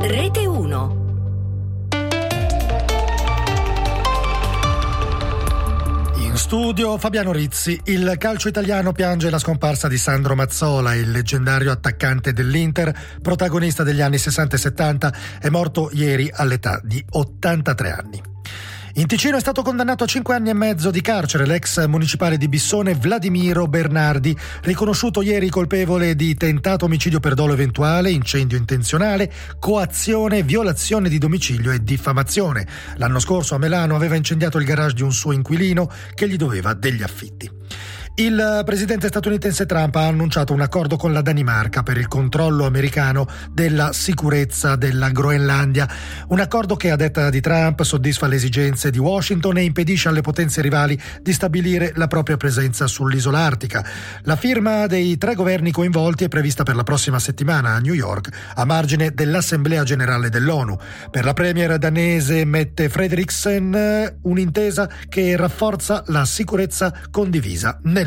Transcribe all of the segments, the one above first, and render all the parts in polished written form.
Rete 1. In studio Fabiano Rizzi. Il calcio italiano piange la scomparsa di Sandro Mazzola, il leggendario attaccante dell'Inter, protagonista degli anni 60 e 70, è morto ieri all'età di 83 anni. In Ticino è stato condannato a 5 anni e mezzo di carcere l'ex municipale di Bissone Vladimiro Bernardi, riconosciuto ieri colpevole di tentato omicidio per dolo eventuale, incendio intenzionale, coazione, violazione di domicilio e diffamazione. L'anno scorso a Milano aveva incendiato il garage di un suo inquilino che gli doveva degli affitti. Il presidente statunitense Trump ha annunciato un accordo con la Danimarca per il controllo americano della sicurezza della Groenlandia. Un accordo che, a detta di Trump, soddisfa le esigenze di Washington e impedisce alle potenze rivali di stabilire la propria presenza sull'isola artica. La firma dei 3 governi coinvolti è prevista per la prossima settimana a New York, a margine dell'Assemblea Generale dell'ONU. Per la premier danese Mette Frederiksen, un'intesa che rafforza la sicurezza condivisa nell'Artico.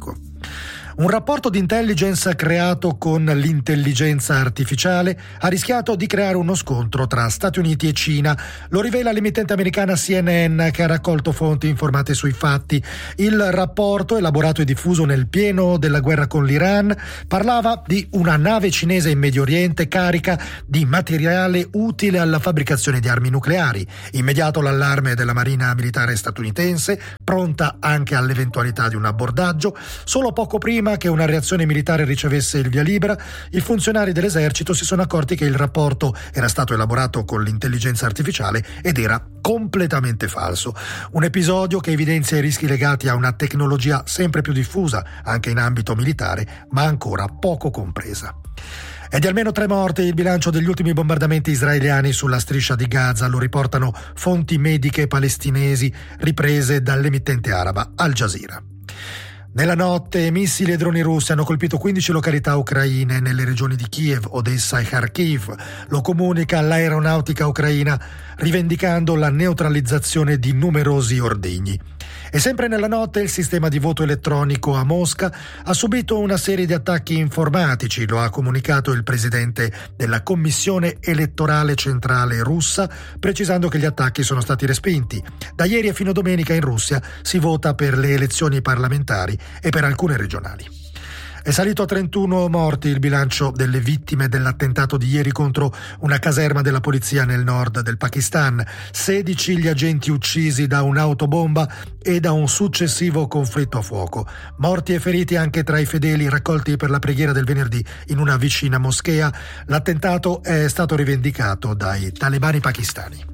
Un rapporto di intelligence creato con l'intelligenza artificiale ha rischiato di creare uno scontro tra Stati Uniti e Cina. Lo rivela l'emittente americana CNN, che ha raccolto fonti informate sui fatti. Il rapporto, elaborato e diffuso nel pieno della guerra con l'Iran, parlava di una nave cinese in Medio Oriente carica di materiale utile alla fabbricazione di armi nucleari. Immediato l'allarme della Marina militare statunitense, pronta anche all'eventualità di un abbordaggio. Solo poco prima che una reazione militare ricevesse il via libera, i funzionari dell'esercito si sono accorti che il rapporto era stato elaborato con l'intelligenza artificiale ed era completamente falso. Un episodio che evidenzia i rischi legati a una tecnologia sempre più diffusa, anche in ambito militare, ma ancora poco compresa. È di almeno 3 morti il bilancio degli ultimi bombardamenti israeliani sulla striscia di Gaza, lo riportano fonti mediche palestinesi riprese dall'emittente araba Al Jazeera. Nella notte missili e droni russi hanno colpito 15 località ucraine nelle regioni di Kiev, Odessa e Kharkiv. Lo comunica l'aeronautica ucraina, rivendicando la neutralizzazione di numerosi ordigni. E sempre nella notte il sistema di voto elettronico a Mosca ha subito una serie di attacchi informatici, lo ha comunicato il presidente della Commissione elettorale centrale russa, precisando che gli attacchi sono stati respinti. Da ieri e fino a domenica in Russia si vota per le elezioni parlamentari e per alcune regionali. È salito a 31 morti il bilancio delle vittime dell'attentato di ieri contro una caserma della polizia nel nord del Pakistan. 16 gli agenti uccisi da un'autobomba e da un successivo conflitto a fuoco. Morti e feriti anche tra i fedeli raccolti per la preghiera del venerdì in una vicina moschea. L'attentato è stato rivendicato dai talebani pakistani.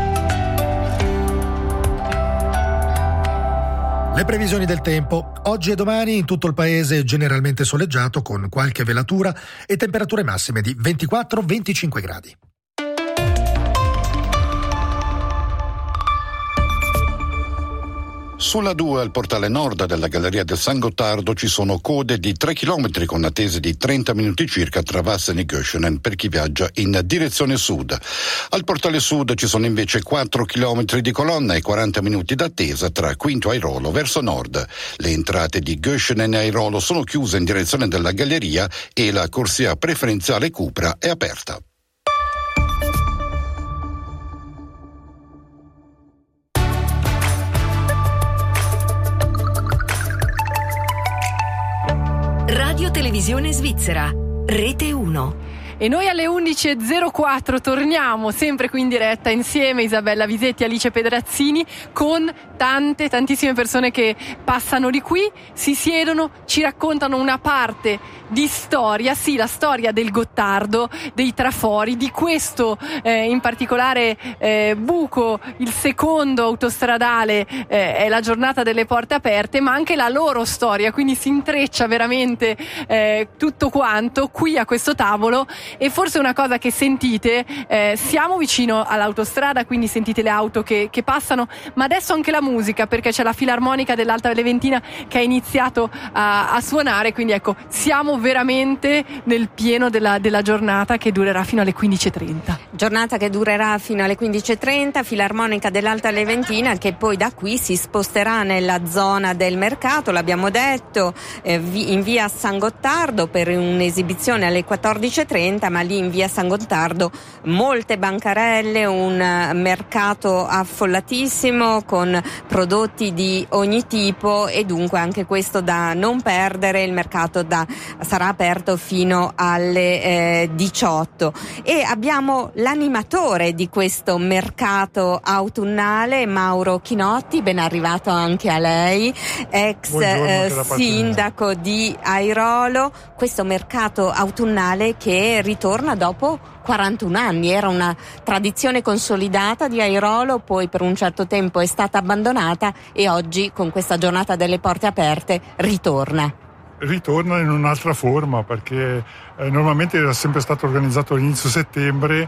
Le previsioni del tempo. Oggi e domani in tutto il paese generalmente soleggiato con qualche velatura e temperature massime di 24-25 gradi. Sulla 2 al portale nord della Galleria del San Gottardo ci sono code di 3 chilometri con attese di 30 minuti circa tra Vassen e Göschenen per chi viaggia in direzione sud. Al portale sud ci sono invece 4 chilometri di colonna e 40 minuti d'attesa tra Quinto Airolo verso nord. Le entrate di Göschenen e Airolo sono chiuse in direzione della Galleria e la corsia preferenziale Cupra è aperta. Radio Televisione Svizzera, Rete 1. E noi alle 11.04 torniamo sempre qui in diretta insieme Isabella Visetti e Alice Pedrazzini con tantissime persone che passano di qui, si siedono, ci raccontano una parte di storia, sì, la storia del Gottardo, dei trafori, di questo in particolare buco, il secondo autostradale, è la giornata delle porte aperte, ma anche la loro storia, quindi si intreccia veramente tutto quanto qui a questo tavolo. E forse una cosa che sentite, siamo vicino all'autostrada, quindi sentite le auto che passano, ma adesso anche la musica, perché c'è la Filarmonica dell'Alta Leventina che ha iniziato a suonare, quindi ecco, siamo veramente nel pieno della giornata che durerà fino alle 15.30. Giornata che durerà fino alle 15:30, Filarmonica dell'Alta Leventina, che poi da qui si sposterà nella zona del mercato, l'abbiamo detto, in via San Gottardo per un'esibizione alle 14:30, ma lì in via San Gottardo molte bancarelle, un mercato affollatissimo con prodotti di ogni tipo, e dunque anche questo da non perdere. Il mercato sarà aperto fino alle 18, e abbiamo l'animatore di questo mercato autunnale, Mauro Chinotti, ben arrivato anche a lei, ex sindaco di Airolo. Questo mercato autunnale che ritorna dopo 41 anni, era una tradizione consolidata di Airolo, poi per un certo tempo è stata abbandonata e oggi con questa giornata delle porte aperte ritorna in un'altra forma, perché normalmente era sempre stato organizzato all'inizio settembre,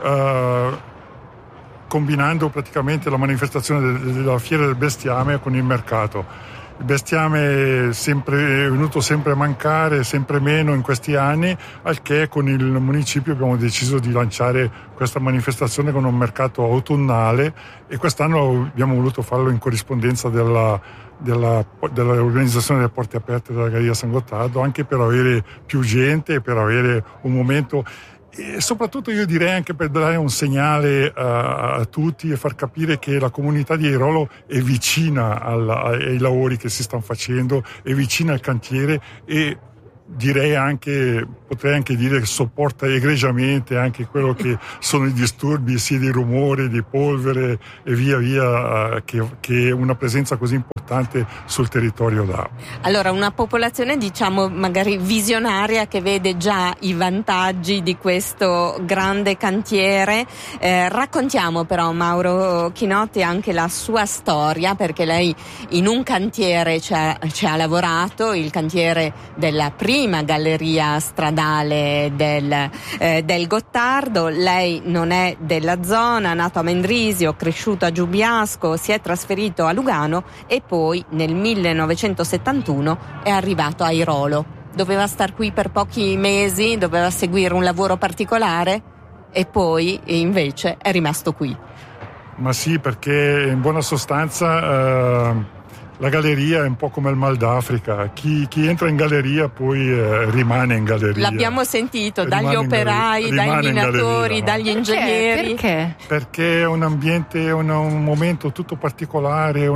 combinando praticamente la manifestazione della fiera del bestiame con il mercato. Il bestiame è venuto sempre a mancare, sempre meno in questi anni, al che con il municipio abbiamo deciso di lanciare questa manifestazione con un mercato autunnale, e quest'anno abbiamo voluto farlo in corrispondenza dell'organizzazione delle porte aperte della Galleria San Gottardo, anche per avere più gente, per avere un momento, e soprattutto io direi anche per dare un segnale a tutti e far capire che la comunità di Airolo è vicina ai lavori che si stanno facendo, è vicina al cantiere, e potrei anche dire che sopporta egregiamente anche quello che sono i disturbi sia di rumore, di polvere e via via che una presenza così importante sul territorio dà. Allora, una popolazione diciamo magari visionaria che vede già i vantaggi di questo grande cantiere. Raccontiamo però, Mauro Chinotti, anche la sua storia, perché lei in un cantiere ci ha lavorato, il cantiere della prima galleria stradale del Gottardo. Lei non è della zona, nato a Mendrisio, cresciuto a Giubiasco, si è trasferito a Lugano e poi nel 1971 è arrivato a Airolo. Doveva star qui per pochi mesi, doveva seguire un lavoro particolare e poi invece è rimasto qui. Ma sì, perché in buona sostanza la galleria è un po' come il mal d'Africa, chi entra in galleria poi rimane in galleria. L'abbiamo sentito dagli operai, dai minatori, dagli ingegneri. Perché è un ambiente, un momento tutto particolare, è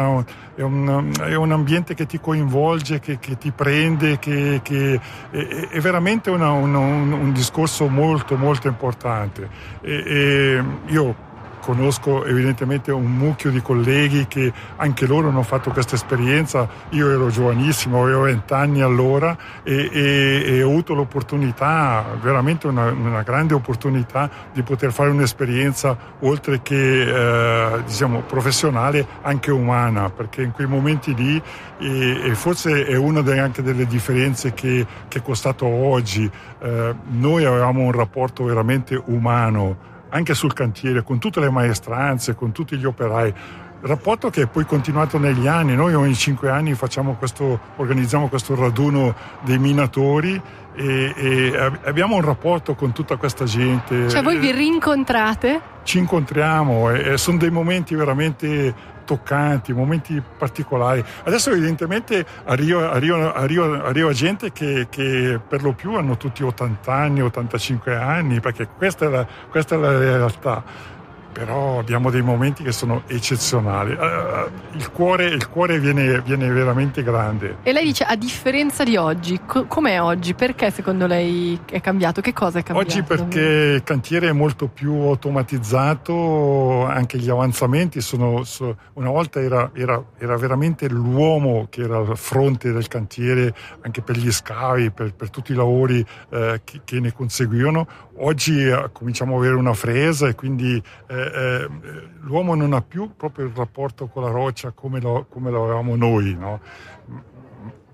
un ambiente che ti coinvolge, che ti prende, che è veramente un discorso molto molto importante. E io conosco evidentemente un mucchio di colleghi che anche loro hanno fatto questa esperienza. Io ero giovanissimo, avevo 20 anni allora e ho avuto l'opportunità, veramente una grande opportunità di poter fare un'esperienza oltre che diciamo professionale, anche umana, perché in quei momenti lì, e forse è una anche delle differenze che è costato oggi, noi avevamo un rapporto veramente umano anche sul cantiere, con tutte le maestranze, con tutti gli operai, rapporto che è poi continuato negli anni. Noi ogni 5 anni organizziamo questo raduno dei minatori e abbiamo un rapporto con tutta questa gente. Cioè voi vi rincontrate? Ci incontriamo e sono dei momenti veramente toccanti, momenti particolari. Adesso evidentemente arriva gente che per lo più hanno tutti 80 anni, 85 anni, perché questa è la realtà. Però abbiamo dei momenti che sono eccezionali. Il cuore viene veramente grande. E lei dice, a differenza di oggi, com'è oggi? Perché secondo lei è cambiato? Che cosa è cambiato? Oggi perché il cantiere è molto più automatizzato, anche gli avanzamenti una volta era veramente l'uomo che era al fronte del cantiere, anche per gli scavi, per tutti i lavori che ne conseguivano. Oggi cominciamo a avere una fresa e quindi l'uomo non ha più proprio il rapporto con la roccia come lo avevamo noi, no?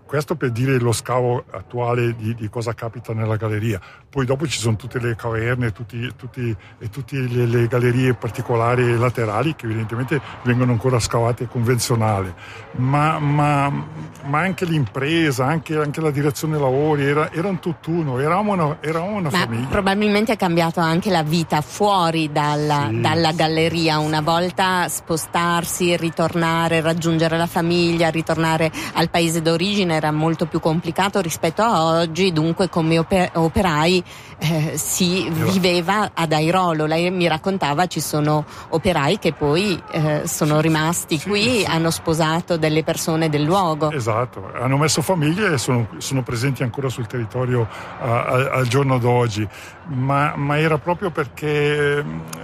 questo per dire lo scavo attuale di cosa capita nella galleria. Poi dopo ci sono tutte le caverne, tutte le gallerie particolari e laterali che evidentemente vengono ancora scavate convenzionali, ma anche l'impresa, anche la direzione lavori, erano tutt'uno, eravamo una famiglia. Probabilmente è cambiato anche la vita fuori dalla galleria, una volta spostarsi, ritornare, raggiungere la famiglia, ritornare al paese d'origine era molto più complicato rispetto a oggi, dunque come operai si viveva ad Airolo. Lei mi raccontava ci sono operai che poi sono rimasti qui, hanno sposato delle persone del luogo. Esatto, hanno messo famiglia e sono presenti ancora sul territorio al giorno d'oggi, ma era proprio perché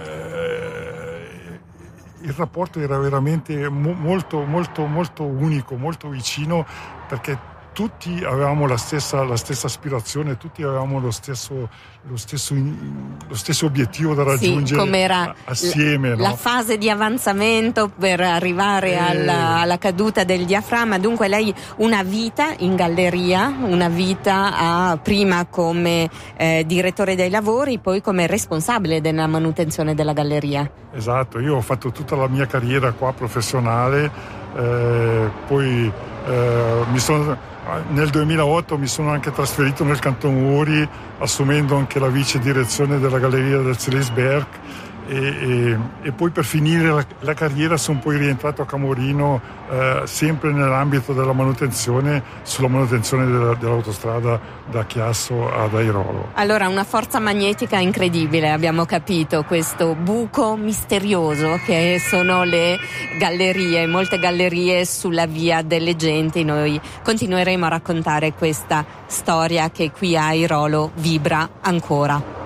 il rapporto era veramente molto molto molto unico, molto vicino, perché tutti avevamo la stessa aspirazione, tutti avevamo lo stesso obiettivo da raggiungere, come era assieme. La fase di avanzamento per arrivare alla caduta del diaframma. Dunque lei una vita in galleria, una vita prima come direttore dei lavori, poi come responsabile della manutenzione della galleria. Esatto, io ho fatto tutta la mia carriera qua professionale, poi nel 2008 mi sono anche trasferito nel Canton Uri, assumendo anche la vice direzione della Galleria del Selinsberg, e poi per finire la carriera sono poi rientrato a Camorino, sempre nell'ambito della manutenzione, sulla manutenzione dell'autostrada da Chiasso ad Airolo. Allora, una forza magnetica incredibile, abbiamo capito, questo buco misterioso che sono le gallerie, molte gallerie sulla via delle genti. Noi continueremo a raccontare questa storia che qui a Airolo vibra ancora.